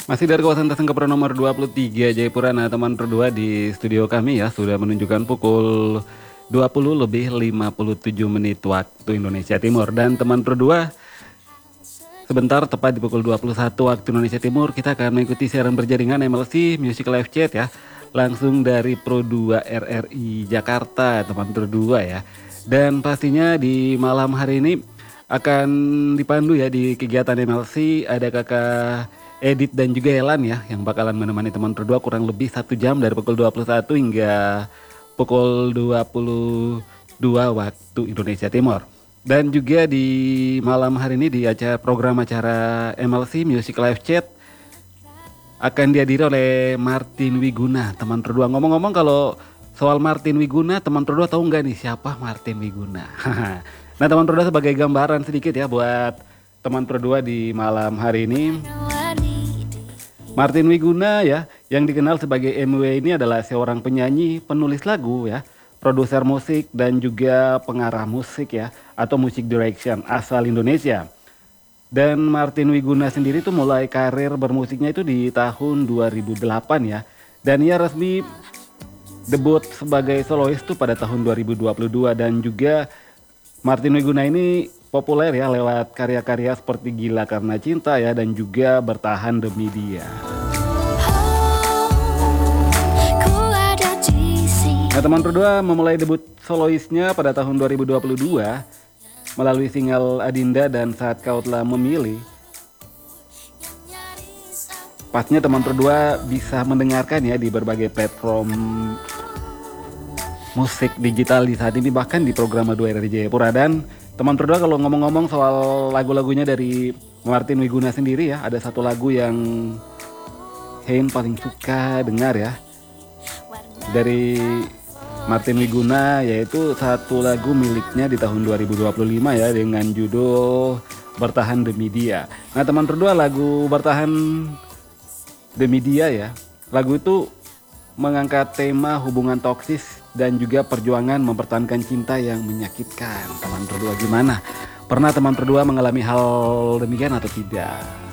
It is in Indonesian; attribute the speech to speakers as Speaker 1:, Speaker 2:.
Speaker 1: Masih dari kawasan Tasengkapura nomor 23 Jayapura. Nah teman berdua di studio kami ya sudah menunjukkan pukul 20 lebih 57 menit waktu Indonesia Timur. Dan teman berdua sebentar tepat di pukul 21 waktu Indonesia Timur kita akan mengikuti siaran berjaringan MLC Music Live Chat ya. Langsung dari Pro 2 RRI Jakarta teman berdua ya. Dan pastinya di malam hari ini akan dipandu ya di kegiatan MLC ada kakak Edit dan juga Elan ya yang bakalan menemani teman berdua kurang lebih 1 jam dari pukul 21 hingga pukul 22 waktu Indonesia Timur. Dan juga di malam hari ini di program acara MLC Music Live Chat akan dihadiri oleh Martin Wiguna teman berdua. Ngomong-ngomong kalau soal Martin Wiguna teman berdua tahu nggak nih siapa Martin Wiguna? Nah teman berdua sebagai gambaran sedikit ya buat teman berdua di malam hari ini. Martin Wiguna ya, yang dikenal sebagai MW ini adalah seorang penyanyi, penulis lagu ya, produser musik dan juga pengarah musik ya, atau music direction asal Indonesia. Dan Martin Wiguna sendiri tuh mulai karir bermusiknya itu di tahun 2008 ya. Dan ia resmi debut sebagai solois tuh pada tahun 2022 dan juga Martin Wiguna ini populer ya lewat karya-karya seperti Gila Karena Cinta ya dan juga Bertahan Demi Dia. Nah teman berdua memulai debut soloisnya pada tahun 2022 melalui single Adinda dan Saat Kau Telah Memilih. Pastinya teman berdua bisa mendengarkan ya di berbagai platform musik digital di saat ini bahkan di program 2 RRI Jayapura. Dan teman berdua kalau ngomong-ngomong soal lagu-lagunya dari Martin Wiguna sendiri ya, ada satu lagu yang Hein paling suka dengar ya dari Martin Wiguna, yaitu satu lagu miliknya di tahun 2025 ya dengan judul Bertahan Demi Dia. Nah teman berdua lagu Bertahan Demi Dia ya, lagu itu mengangkat tema hubungan toksis dan juga perjuangan mempertahankan cinta yang menyakitkan. Teman berdua gimana? Pernah teman berdua mengalami hal demikian atau tidak?